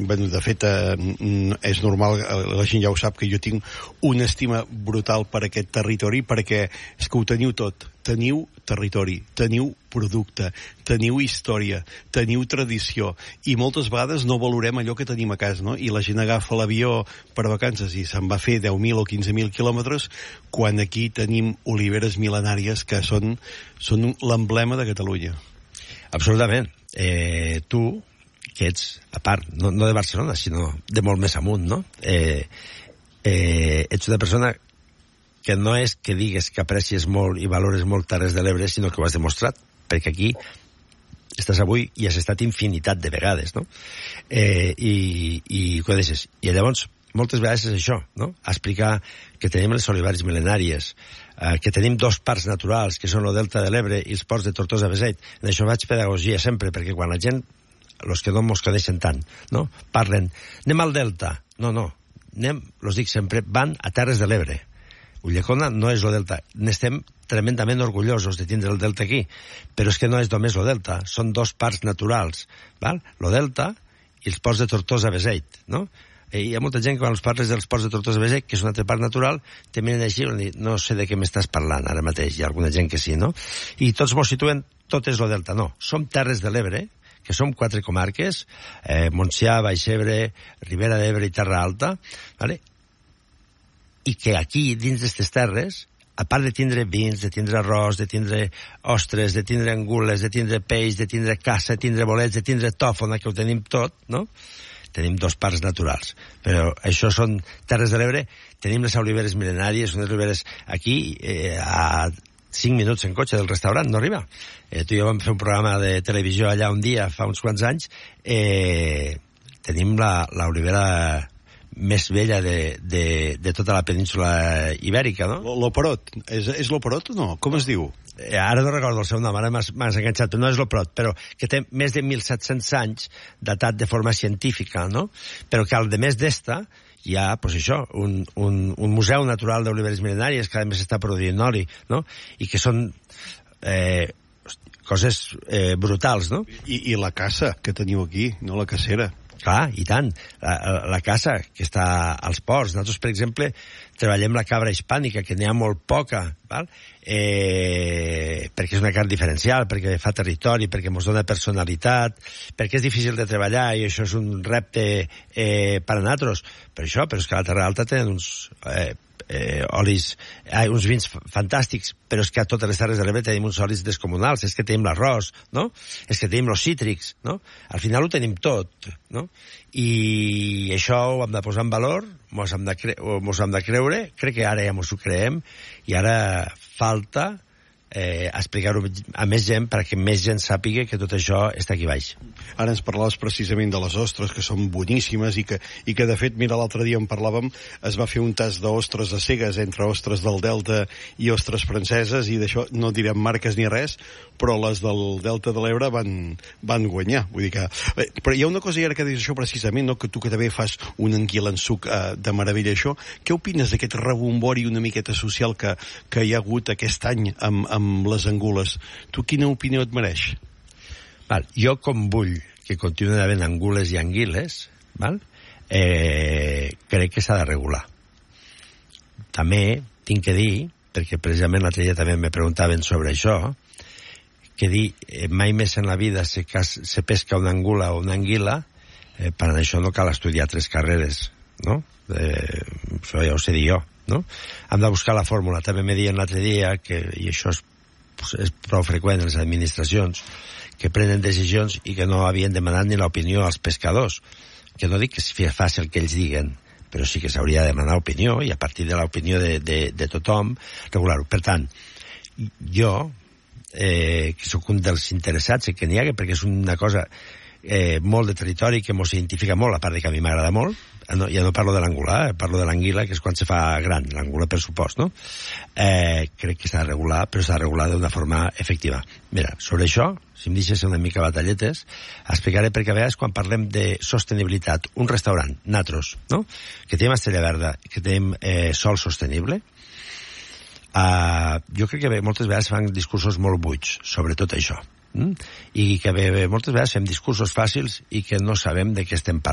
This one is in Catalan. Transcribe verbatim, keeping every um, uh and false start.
bueno, de fet, eh, és normal, la gent ja ho sap, que jo tinc una estima brutal per aquest territori, perquè és que ho teniu tot. Teniu territori, teniu producte, teniu història, teniu tradició, i moltes vegades no valorem allò que tenim a casa, no? I la gent agafa l'avió per vacances i se'n va fer deu mil o quinze mil quilòmetres, quan aquí tenim oliveres mil·lenàries que són, són l'emblema de Catalunya. Absolutament. Eh, tu, que ets, a part, no, no de Barcelona, sinó de molt més amunt, no? Eh, eh, ets una persona que no és que digues que aprecies molt i valores molt Terres de l'Ebre, sinó que ho has demostrat, perquè aquí estàs avui i has estat infinitat de vegades, no? Eh, i, i ho deixes. I llavors, moltes vegades és això, no? Explicar que tenim les oliveres mil·lenàries, eh, que tenim dos parcs naturals, que són el Delta de l'Ebre i els ports de Tortosa-Beseit. En això faig pedagogia sempre, perquè quan la gent, els que no mos coneixen tant, no? Parlen, anem al Delta. No, no, anem, els dic sempre, van a Terres de l'Ebre. Ulldecona no és el Delta. N'estem tremendament orgullosos de tindre el Delta aquí, però és que no és només el Delta, són dos parcs naturals, val? El Delta i els ports de Tortosa-Beseit, no? I hi ha molta gent que quan els parles dels ports de Tortosa-Beseit, que és un altre parc natural, te miren així i diuen, no sé de què m'estàs parlant ara mateix, hi ha alguna gent que sí, no? I tots mos situen, tot és el Delta, no. Som Terres de l'Ebre, que som quatre comarques, eh, Montsià, Baix-Ebre, Ribera d'Ebre i Terra Alta, vale? I que aquí, dins d'aquestes terres, a part de tindre vins, de tindre arròs, de tindre ostres, de tindre angules, de tindre peix, de tindre caça, de tindre bolets, de tindre tòfona, que ho tenim tot, no? Tenim dos parcs naturals. Però això són Terres de l'Ebre. Tenim les oliveres mil·lenàries, unes oliveres aquí, eh, a cinc minuts en cotxe del restaurant, no arriba. Eh, tu i jo vam fer un programa de televisió allà un dia, fa uns quants anys. Eh, tenim la, la olivera més vella de, de, de tota la península ibèrica, no? L'Operot. És, és l'Operot o no? Com es diu? Eh, ara no recordo el seu nom, ara m'has enganxat, però no és l'Operot, però que té més de mil set-cents anys, datat de forma científica, no? Però que al de més d'esta hi ha, pues això, un, un, un museu natural d'oliveres mil·lenàries que a més està produint oli, no? I que són eh, coses eh, brutals, no? I, I la caça que teniu aquí, no? La cacera. Clar, i tant. La, la caça que està als ports. Nosaltres, per exemple, treballem la cabra hispànica, que n'hi ha molt poca, val? Eh, perquè és una carn diferencial, perquè fa territori, perquè ens dona personalitat, perquè és difícil de treballar i això és un repte eh, per a nosaltres. Per això, però és que a la Terra Alta tenen uns eh, eh, olis, eh, uns vins fantàstics, però és que a totes les Terres de l'Ebre tenim uns olis descomunals, és que tenim l'arròs, no? És que tenim els cítrics, no? Al final ho tenim tot, no? I això ho hem de posar en valor, mos hem de, cre mos hem de creure, crec que ara ja mos ho creem, i ara falta eh, explicar-ho a més gent perquè més gent sàpiga que tot això està aquí baix. Ara ens parlaves precisament de les ostres, que són boníssimes i que, i que de fet, mira, l'altre dia en parlàvem, es va fer un tast d'ostres a cegues entre ostres del Delta i ostres franceses, i d'això no direm marques ni res, però les del Delta de l'Ebre van, van guanyar. Vull dir que... Bé, però hi ha una cosa, i ara que dius això precisament, no? Que tu que també fas un anguilansuc eh, de meravella, això, què opines d'aquest rebombori una miqueta social que, que hi ha hagut aquest any amb, amb les angules? Tu quina opinió et mereix? Val, jo com vull que continuïn havent angules i anguiles, val? Eh, crec que s'ha de regular. També tinc que dir, perquè precisament l'altre dia també me preguntaven sobre això, que dir, eh, mai més en la vida se, se pesca una angula o una anguila, eh, per això no cal estudiar tres carreres, no? Eh, això ja ho sé dir jo, no? Hem de buscar la fórmula. També me diuen l'altre dia, que, i això és, és prou freqüent en les administracions, que prenen decisions i que no havien demanat ni l'opinió als pescadors. Que no dic que sigui fàcil que ells diguen, però sí que s'hauria de demanar opinió i a partir de l'opinió de, de, de tothom regular-ho. Per tant, jo, eh, que sóc un dels interessats en que n'hi hagi, perquè és una cosa eh, molt de territori que mos identifica molt, a part de que a mi m'agrada molt. No, ja no parlo de l'angular, eh, parlo de l'anguila, que és quan se fa gran, l'anguila per supost, no? Eh, crec que s'ha de regular, però s'ha de regular d'una forma efectiva. Mira, sobre això, si em deixes una mica batalletes, explicaré perquè a vegades quan parlem de sostenibilitat, un restaurant, natros, no? Que tenim estrella verda, que tenim eh, sol sostenible, Uh, jo crec que moltes vegades fan discursos molt buits sobre tot això, mm? I que bé, moltes vegades fem discursos fàcils i que no sabem de què estem parlant.